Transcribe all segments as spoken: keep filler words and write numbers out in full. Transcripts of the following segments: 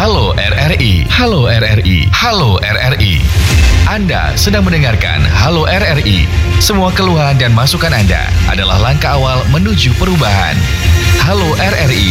Halo R R I, Halo R R I, Halo R R I. Anda sedang mendengarkan Halo R R I. Semua keluhan dan masukan Anda adalah langkah awal menuju perubahan. Halo R R I.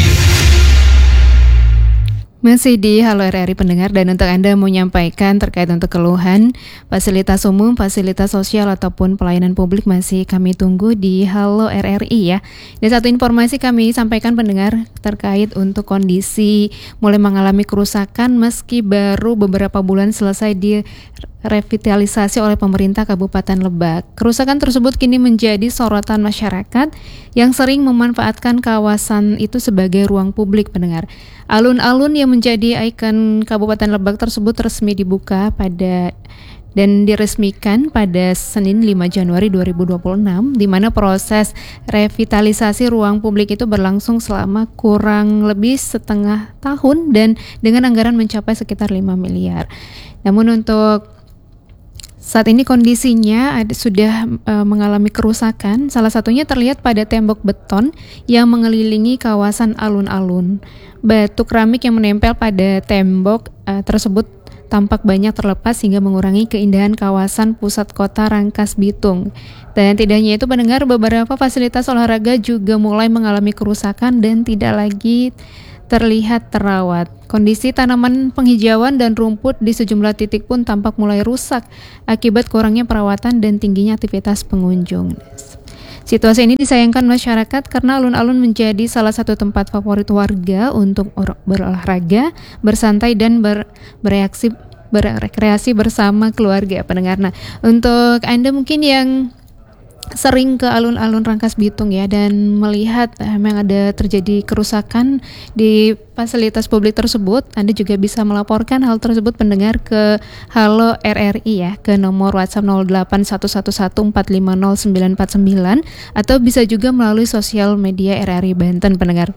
Masih di Halo R R I pendengar, dan untuk Anda mau menyampaikan terkait untuk keluhan fasilitas umum, fasilitas sosial ataupun pelayanan publik, masih kami tunggu di Halo R R I ya. Dan satu informasi kami sampaikan pendengar terkait untuk kondisi mulai mengalami kerusakan meski baru beberapa bulan selesai di revitalisasi oleh pemerintah Kabupaten Lebak. Kerusakan tersebut kini menjadi sorotan masyarakat yang sering memanfaatkan kawasan itu sebagai ruang publik pendengar. Alun-alun yang menjadi ikon Kabupaten Lebak tersebut resmi dibuka pada dan diresmikan pada Senin lima Januari dua ribu dua puluh enam, di mana proses revitalisasi ruang publik itu berlangsung selama kurang lebih setengah tahun dan dengan anggaran mencapai sekitar lima miliar. Namun untuk saat ini kondisinya ada, sudah e, mengalami kerusakan. Salah satunya terlihat pada tembok beton yang mengelilingi kawasan alun-alun. Batu keramik yang menempel pada tembok e, tersebut tampak banyak terlepas hingga mengurangi keindahan kawasan pusat kota Rangkas Bitung. Dan tidak hanya itu pendengar, beberapa fasilitas olahraga juga mulai mengalami kerusakan dan tidak lagi terlihat terawat. Kondisi tanaman penghijauan dan rumput di sejumlah titik pun tampak mulai rusak akibat kurangnya perawatan dan tingginya aktivitas pengunjung. Situasi ini disayangkan masyarakat karena alun-alun menjadi salah satu tempat favorit warga untuk berolahraga, bersantai dan ber- bereaksi berrekreasi bersama keluarga pendengar. Nah, untuk Anda mungkin yang sering ke alun-alun Rangkas Bitung ya dan melihat memang ada terjadi kerusakan di fasilitas publik tersebut, Anda juga bisa melaporkan hal tersebut pendengar ke Halo R R I ya, ke nomor WhatsApp nol delapan satu satu satu empat lima nol sembilan empat sembilan atau bisa juga melalui sosial media R R I Banten pendengar.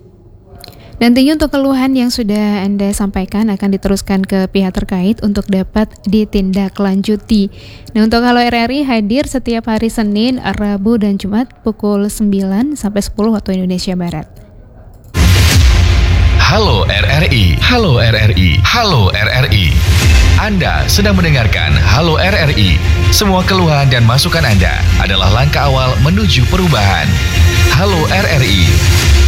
Nantinya untuk keluhan yang sudah Anda sampaikan akan diteruskan ke pihak terkait untuk dapat ditindaklanjuti. Nah, untuk Halo R R I hadir setiap hari Senin, Rabu, dan Jumat pukul sembilan sampai sepuluh waktu Indonesia Barat. Halo R R I, Halo R R I, Halo R R I. Anda sedang mendengarkan Halo R R I. Semua keluhan dan masukan Anda adalah langkah awal menuju perubahan. Halo R R I.